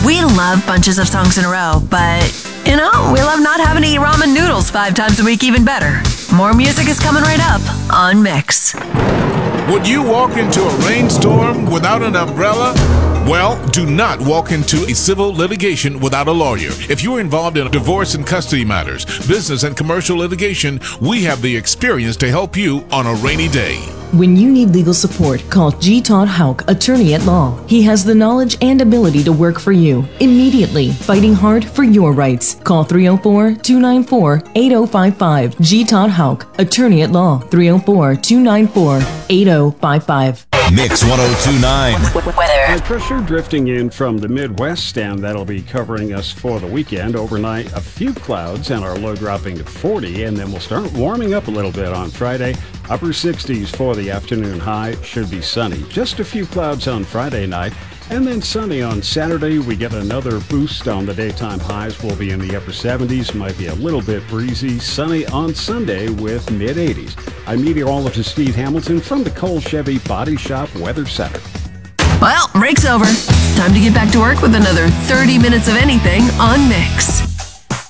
We love bunches of songs in a row, but, we love not having to eat ramen noodles 5 times a week even better. More music is coming right up on Mix. Would you walk into a rainstorm without an umbrella? Well, do not walk into a civil litigation without a lawyer. If you're involved in divorce and custody matters, business and commercial litigation, we have the experience to help you on a rainy day. When you need legal support, call G. Todd Houck, attorney at law. He has the knowledge and ability to work for you immediately, fighting hard for your rights. Call 304-294-8055. G. Todd Houck, attorney at law. 304-294-8055. Mix 1029. Weather. High pressure drifting in from the Midwest, and that'll be covering us for the weekend. Overnight, a few clouds and our low dropping to 40, and then we'll start warming up a little bit on Friday. Upper 60s for the afternoon high. Should be sunny. Just a few clouds on Friday night. And then sunny on Saturday. We get another boost on the daytime highs. We'll be in the upper 70s. Might be a little bit breezy. Sunny on Sunday with mid-80s. I'm meteorologist Steve Hamilton from the Cole Chevy Body Shop Weather Center. Well, break's over. Time to get back to work with another 30 minutes of anything on Mix.